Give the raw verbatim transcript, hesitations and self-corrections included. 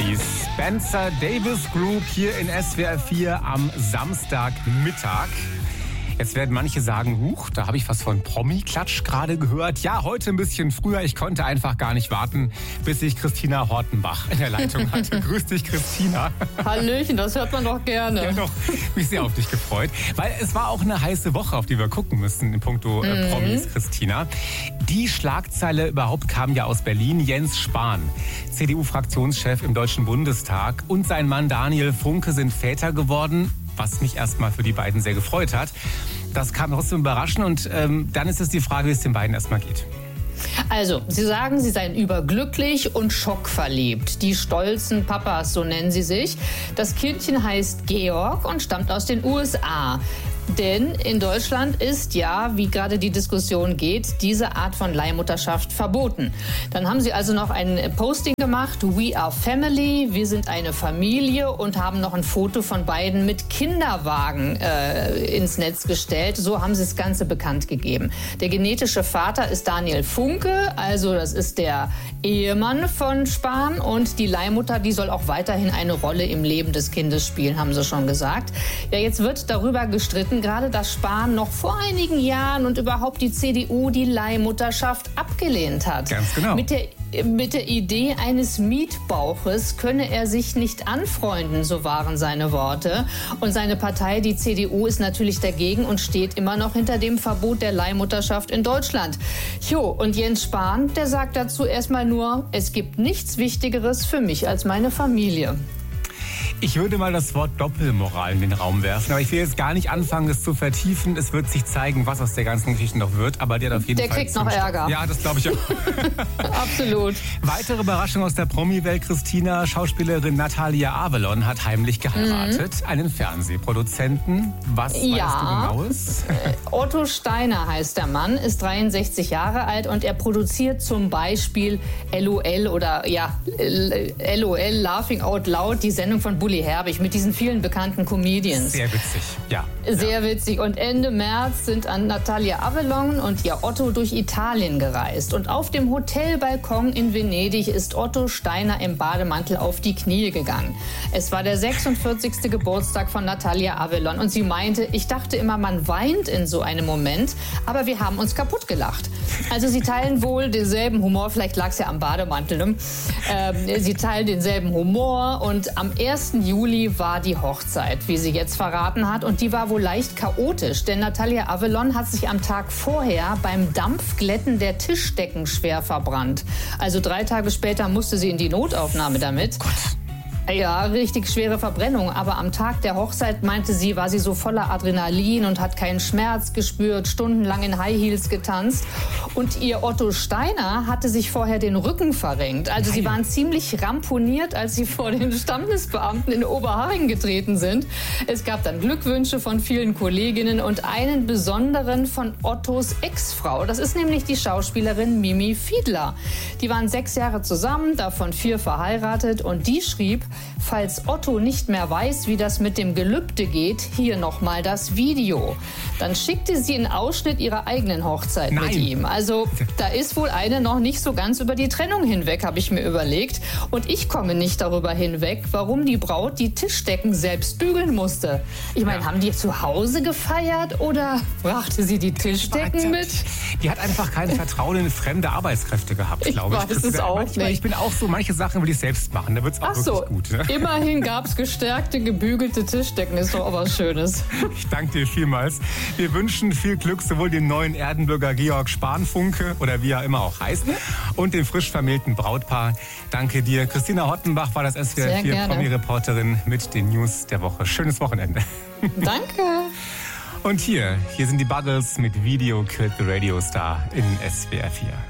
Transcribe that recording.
Die Spencer Davis Group hier in S W R vier am Samstagmittag. Jetzt werden manche sagen, huch, da habe ich was von Promi-Klatsch gerade gehört. Ja, heute ein bisschen früher. Ich konnte einfach gar nicht warten, bis ich Christina Hortenbach in der Leitung hatte. Grüß dich, Christina. Hallöchen, das hört man doch gerne. Ja, doch. Mich sehr auf dich gefreut. Weil es war auch eine heiße Woche, auf die wir gucken müssen in puncto äh, Mhm. Promis, Christina. Die Schlagzeile überhaupt kam ja aus Berlin. Jens Spahn, C D U-Fraktionschef im Deutschen Bundestag, und sein Mann Daniel Funke sind Väter geworden, was mich erstmal für die beiden sehr gefreut hat. Das kam trotzdem überraschend und ähm, dann ist es die Frage, wie es den beiden erstmal geht. Also, Sie sagen, Sie seien überglücklich und schockverliebt. Die stolzen Papas, so nennen sie sich. Das Kindchen heißt Georg und stammt aus den U S A. Denn in Deutschland ist ja, wie gerade die Diskussion geht, diese Art von Leihmutterschaft verboten. Dann haben sie also noch ein Posting gemacht, We are family, wir sind eine Familie, und haben noch ein Foto von beiden mit Kinderwagen äh, ins Netz gestellt. So haben sie das Ganze bekannt gegeben. Der genetische Vater ist Daniel Funke, also das ist der Ehemann von Spahn, und die Leihmutter, die soll auch weiterhin eine Rolle im Leben des Kindes spielen, haben sie schon gesagt. Ja, jetzt wird darüber gestritten, gerade dass Spahn noch vor einigen Jahren und überhaupt die C D U die Leihmutterschaft abgelehnt hat. Ganz genau. Mit der Mit der Idee eines Mietbauches könne er sich nicht anfreunden, so waren seine Worte. Und seine Partei, die C D U, ist natürlich dagegen und steht immer noch hinter dem Verbot der Leihmutterschaft in Deutschland. Jo, und Jens Spahn, der sagt dazu erstmal nur, es gibt nichts Wichtigeres für mich als meine Familie. Ich würde mal das Wort Doppelmoral in den Raum werfen, aber ich will jetzt gar nicht anfangen, es zu vertiefen. Es wird sich zeigen, was aus der ganzen Geschichte noch wird, aber der hat auf jeden Der Fall... Der kriegt noch Ärger. Ja, das glaube ich auch. Absolut. Weitere Überraschung aus der Promi-Welt, Christina. Schauspielerin Natalia Avalon hat heimlich geheiratet. Mhm. Einen Fernsehproduzenten. Was ja. weißt du genaues? Otto Steiner heißt der Mann, ist dreiundsechzig Jahre alt und er produziert zum Beispiel L O L oder ja, L O L, Laughing Out Loud, die Sendung von Bully Herbig mit diesen vielen bekannten Comedians. Sehr witzig, ja. Sehr ja. witzig. Und Ende März sind an Natalia Avalon und ihr Otto durch Italien gereist. Und auf dem Hotelbalkon in Venedig ist Otto Steiner im Bademantel auf die Knie gegangen. Es war der sechsundvierzigste Geburtstag von Natalia Avalon. Und sie meinte, ich dachte immer, man weint in so einem Moment, aber wir haben uns kaputt gelacht. Also sie teilen wohl denselben Humor, vielleicht lag es ja am Bademantel. Ne? Ähm, sie teilen denselben Humor, und am ersten Juli war die Hochzeit, wie sie jetzt verraten hat, und die war wohl leicht chaotisch, denn Natalia Avalon hat sich am Tag vorher beim Dampfglätten der Tischdecken schwer verbrannt. Also drei Tage später musste sie in die Notaufnahme damit. Gott. Ja, richtig schwere Verbrennung. Aber am Tag der Hochzeit, meinte sie, war sie so voller Adrenalin und hat keinen Schmerz gespürt, stundenlang in High Heels getanzt. Und ihr Otto Steiner hatte sich vorher den Rücken verrenkt. Also sie waren ziemlich ramponiert, als sie vor den Standesbeamten in Oberhaching getreten sind. Es gab dann Glückwünsche von vielen Kolleginnen und einen besonderen von Ottos Ex-Frau. Das ist nämlich die Schauspielerin Mimi Fiedler. Die waren sechs Jahre zusammen, davon vier verheiratet, und die schrieb, falls Otto nicht mehr weiß, wie das mit dem Gelübde geht, hier nochmal das Video. Dann schickte sie einen Ausschnitt ihrer eigenen Hochzeit Nein. mit ihm. Also da ist wohl eine noch nicht so ganz über die Trennung hinweg, habe ich mir überlegt. Und ich komme nicht darüber hinweg, warum die Braut die Tischdecken selbst bügeln musste. Ich meine, ja. haben die zu Hause gefeiert oder brachte sie die Tischdecken mit? Die hat einfach kein Vertrauen in fremde Arbeitskräfte gehabt, glaube ich. Ich weiß es auch manchmal, nicht. Ich bin auch so, manche Sachen will ich selbst machen, da wird es auch Ach wirklich so. gut. Ne? Immerhin gab es gestärkte, gebügelte Tischdecken. Ist doch aber was Schönes. Ich danke dir vielmals. Wir wünschen viel Glück sowohl dem neuen Erdenbürger Georg Spahn-Funke oder wie er immer auch heißt und dem frisch vermählten Brautpaar. Danke dir. Christina Hortenbach war das S W R vier Promi-Reporterin mit den News der Woche. Schönes Wochenende. Danke. Und hier, hier sind die Buggles mit Video Killed the Radio Star in S W R vier.